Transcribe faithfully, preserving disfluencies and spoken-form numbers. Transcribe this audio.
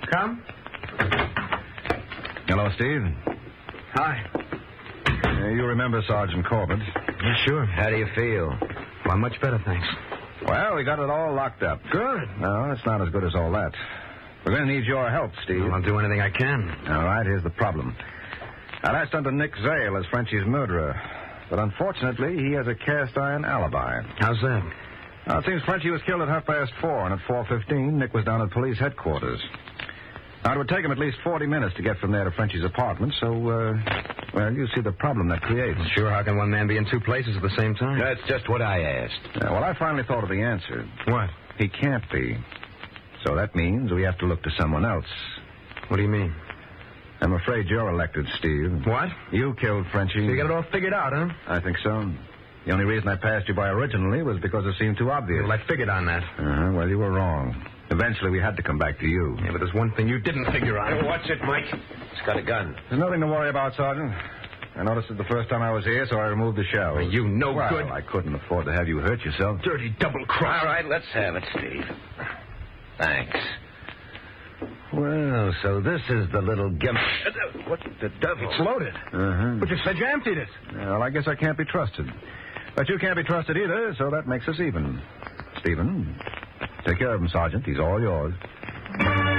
Come. Hello, Steve. Hi. Uh, you remember Sergeant Corbett? Yeah, sure. How do you feel? Well, much better, thanks. Well, we got it all locked up. Good. No, it's not as good as all that. We're going to need your help, Steve. Well, I'll do anything I can. All right, here's the problem. I latched onto Nick Zale as Frenchie's murderer, but unfortunately, he has a cast-iron alibi. How's that? Now, it seems Frenchie was killed at half past four, and at four fifteen, Nick was down at police headquarters. Now, it would take him at least forty minutes to get from there to Frenchie's apartment, so, uh, well, you see the problem that creates. Sure, how can one man be in two places at the same time? That's just what I asked. Uh, well, I finally thought of the answer. What? He can't be. So that means we have to look to someone else. What do you mean? I'm afraid you're elected, Steve. What? You killed Frenchie. So you got it all figured out, huh? I think so. The only reason I passed you by originally was because it seemed too obvious. Well, I figured on that. Uh-huh. Well, you were wrong. Eventually, we had to come back to you. Yeah, but there's one thing you didn't figure on. Hey, watch it, Mike. It's got a gun. There's nothing to worry about, Sergeant. I noticed it the first time I was here, so I removed the shell. Well, you no well, good. I couldn't afford to have you hurt yourself. Dirty double cross. All right, let's have it, Steve. Thanks. Well, so this is the little gimp. What the devil? It's loaded. Uh-huh. But you said you emptied it. Well, I guess I can't be trusted. But you can't be trusted either, so that makes us even. Stephen, take care of him, Sergeant. He's all yours.